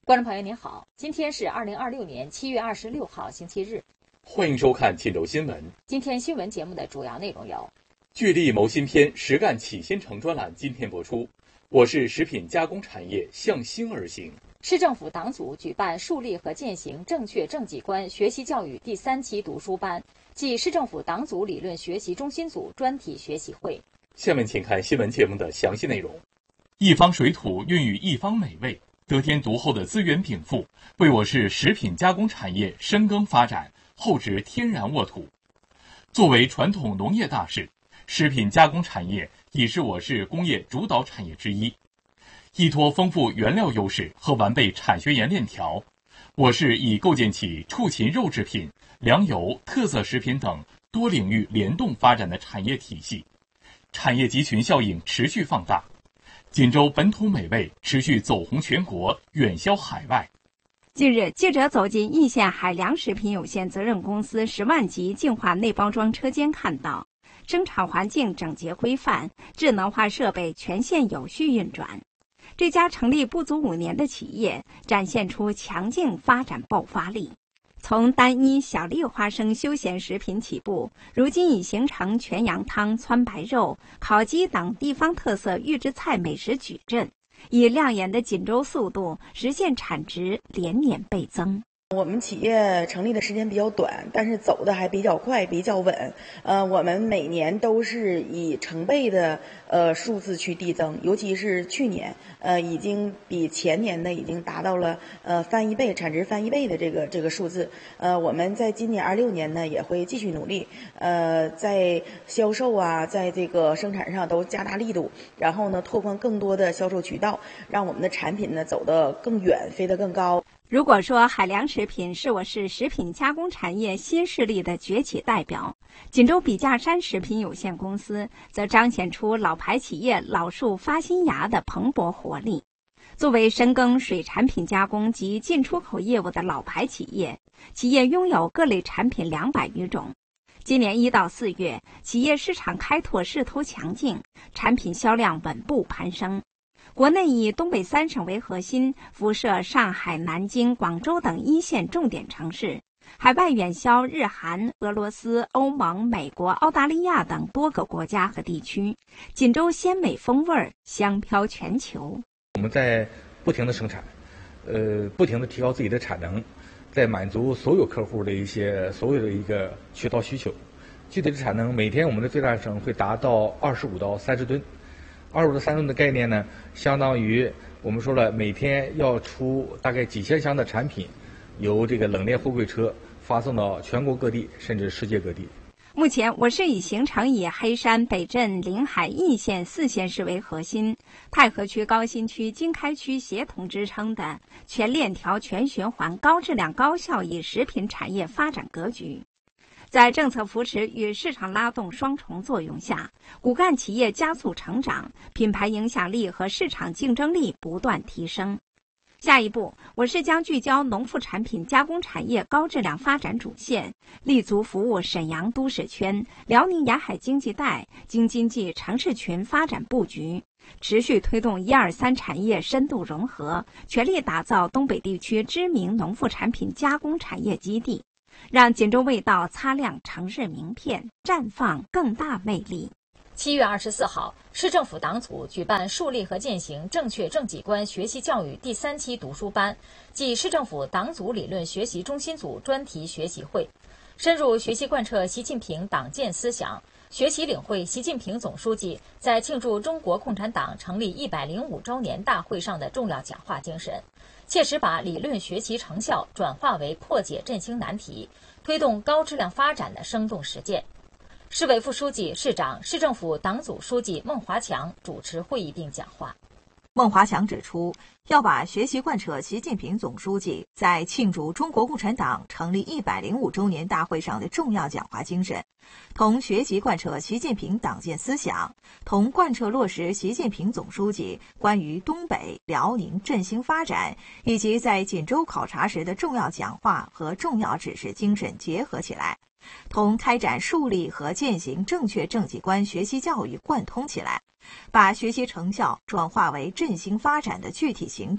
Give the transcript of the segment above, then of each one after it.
观众朋友您好，今天是2026年7月26号星期日， 欢迎收看晋州新闻。 今天新闻节目的主要内容有： 聚力谋新篇，实干启新城专栏今天播出。我市食品加工产业向兴而行。 市政府党组举办树立和践行正确政绩观学习教育第3期读书班暨市政府党组理论学习中心组专题学习会。 下面请看新闻节目的详细内容。一方水土孕育一方美味，得天独厚的资源禀赋，为我市食品加工产业深耕发展，厚植天然沃土。作为传统农业大市，食品加工产业已是我市工业主导产业之一。依托丰富原料优势和完备产学研链条，我市已构建起畜禽肉制品、粮油、特色食品等多领域联动发展的产业体系，产业集群效应持续放大。锦州本土美味持续走红全国，远销海外。 近日，记者走进易县海良食品有限责任公司10万级净化内包装车间，看到生产环境整洁规范，智能化设备全线有序运转。这家成立不足5年的企业展现出强劲发展爆发力。从单一小粒花生休闲食品起步，如今已形成全羊汤、汆白肉、烤鸡等地方特色预制菜美食矩阵，以亮眼的锦州速度实现产值连年倍增。 我们企业成立的时间比较短，但是走的还比较快，比较稳。我们每年都是以成倍的数字去递增，尤其是去年，已经比前年呢已经达到了翻一倍，产值翻一倍的这个数字。我们在今年26年呢也会继续努力，在销售啊，在这个生产上都加大力度，然后呢拓宽更多的销售渠道，让我们的产品呢走得更远，飞得更高。 如果说海良食品是我市食品加工产业新势力的崛起代表，锦州笔架山食品有限公司则彰显出老牌企业老树发新芽的蓬勃活力。作为深耕水产品加工及进出口业务的老牌企业拥有各类产品200余种。今年1到4月，企业市场开拓势头强劲，产品销量稳步攀升。国内以东北3省为核心，辐射上海、南京、广州等1线重点城市，海外远销日韩、俄罗斯、欧盟、美国、澳大利亚等多个国家和地区。锦州鲜美风味香飘全球。 我们在不停的生产，不停的提高自己的产能，在满足所有客户的所有的一个渠道需求。具体的产能，每天我们的最大成会达到25到30吨。25到30吨的概念呢，相当于我们说了，每天要出大概几千箱的产品，由这个冷链货柜车发送到全国各地，甚至世界各地。 目前，我市已形成以黑山、北镇、临海、易县4县市为核心，太和区、高新区、经开区协同支撑的全链条、全循环、高质量、高效益食品产业发展格局。在政策扶持与市场拉动双重作用下，骨干企业加速成长，品牌影响力和市场竞争力不断提升。下一步，我市将聚焦农副产品加工产业高质量发展主线，立足服务沈阳都市圈、辽宁沿海经济带、京津冀城市群发展布局，持续推动1、2、3产业深度融合，全力打造东北地区知名农副产品加工产业基地，让锦州味道擦亮城市名片，绽放更大魅力。 7月24号，市政府党组举办树立和践行正确政绩观学习教育第3期读书班暨市政府党组理论学习中心组专题学习会，深入学习贯彻习近平党建思想，学习领会习近平总书记在庆祝中国共产党成立105周年大会上的重要讲话精神，切实把理论学习成效转化为破解振兴难题、推动高质量发展的生动实践。市委副书记、市长、市政府党组书记孟华强主持会议并讲话。 孟华强指出，要把学习贯彻习近平总书记在庆祝中国共产党成立105周年大会上的重要讲话精神，同学习贯彻习近平党建思想，同贯彻落实习近平总书记关于东北、辽宁振兴发展以及在锦州考察时的重要讲话和重要指示精神结合起来，同开展树立和践行正确政绩观学习教育贯通起来，把学习成效转化为振兴发展的具体行动，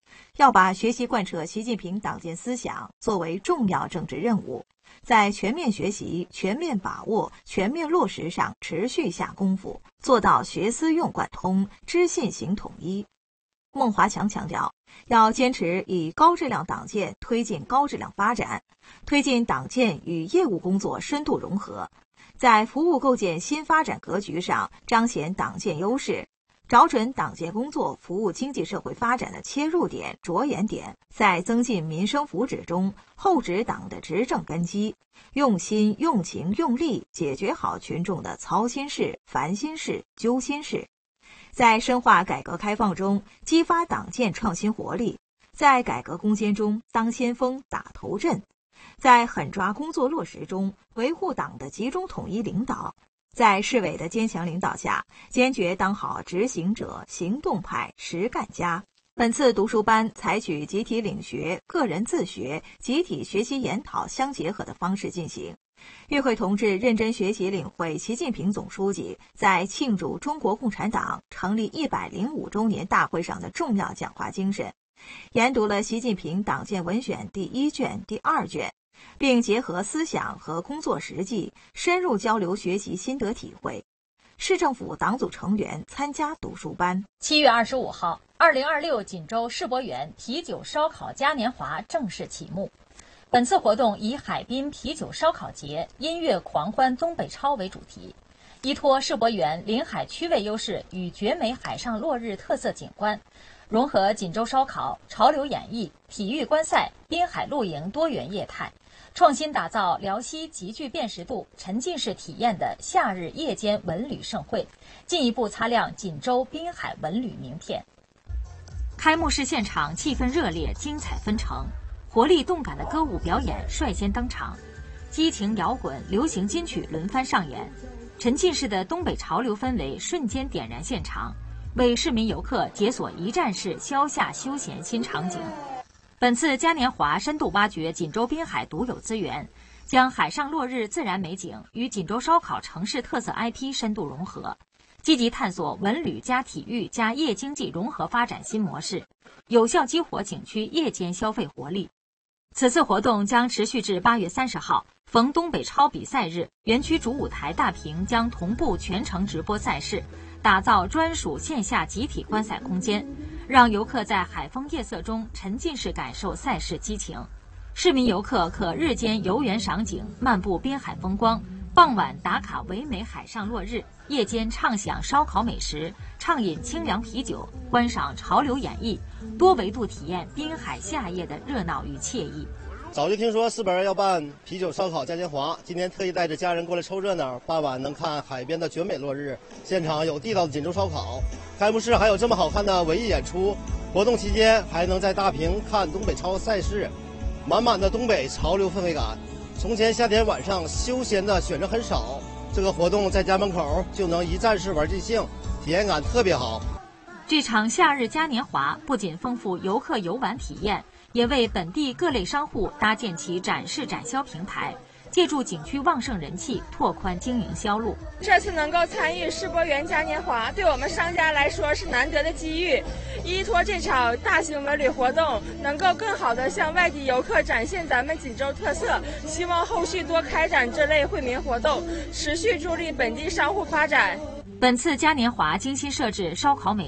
要把学习贯彻习近平党建思想作为重要政治任务，在全面学习、全面把握、全面落实上持续下功夫，做到学思用贯通、知信行统一。孟华强强调，要坚持以高质量党建推进高质量发展，推进党建与业务工作深度融合，在服务构建新发展格局上彰显党建优势，找准党建工作服务经济社会发展的切入点、着眼点，在增进民生福祉中厚植党的执政根基，用心、用情、用力解决好群众的操心事、烦心事、揪心事，在深化改革开放中激发党建创新活力，在改革攻坚中当先锋、打头阵，在狠抓工作落实中维护党的集中统一领导，在市委的坚强领导下，坚决当好执行者、行动派、实干家。本次读书班采取集体领学、个人自学、集体学习研讨相结合的方式进行。与会同志认真学习领会习近平总书记在庆祝中国共产党成立105周年大会上的重要讲话精神，研读了习近平党建文选第1卷、第2卷，并结合思想和工作实际，深入交流学习心得体会。市政府党组成员参加读书班。 7月25号，2026锦州世博园啤酒烧烤嘉年华正式启幕。本次活动以海滨啤酒烧烤节、音乐狂欢东北超为主题，依托世博园临海区位优势与绝美海上落日特色景观，融合锦州烧烤、潮流演艺、体育观赛、滨海露营多元业态，创新打造辽西极具辨识度、沉浸式体验的夏日夜间文旅盛会，进一步擦亮锦州滨海文旅名片。开幕式现场气氛热烈，精彩纷呈，活力动感的歌舞表演率先登场，激情摇滚、流行金曲轮番上演，沉浸式的东北潮流氛围瞬间点燃现场，为市民游客解锁一站式消夏休闲新场景。本次嘉年华深度挖掘锦州滨海独有资源，将海上落日自然美景与锦州烧烤城市特色 IP 深度融合，积极探索文旅加体育加夜经济融合发展新模式，有效激活景区夜间消费活力。此次活动将持续至8月30号，逢东北超比赛日，园区主舞台大屏将同步全程直播赛事，打造专属线下集体观赛空间，让游客在海风夜色中沉浸式感受赛事激情。市民游客可日间游园赏景，漫步滨海风光，傍晚打卡唯美海上落日，夜间畅享烧烤美食，畅饮清凉啤酒，观赏潮流演艺，多维度体验滨海夏夜的热闹与惬意。 早就听说世博园要办啤酒烧烤嘉年华，今天特意带着家人过来凑热闹，傍晚能看海边的绝美落日，现场有地道的锦州烧烤，开幕式还有这么好看的文艺演出，活动期间还能在大屏看东北超赛事，满满的东北潮流氛围感。从前夏天晚上休闲的选择很少，这个活动在家门口就能一站式玩尽兴，体验感特别好。 这场夏日嘉年华不仅丰富游客游玩体验，也为本地各类商户搭建起展示展销平台，借助景区旺盛人气，拓宽经营销路。 这次能够参与世博园嘉年华，对我们商家来说是难得的机遇。依托这场大型文旅活动，能够更好地向外地游客展现咱们锦州特色。希望后续多开展这类惠民活动，持续助力本地商户发展。 本次嘉年华精心设置烧烤美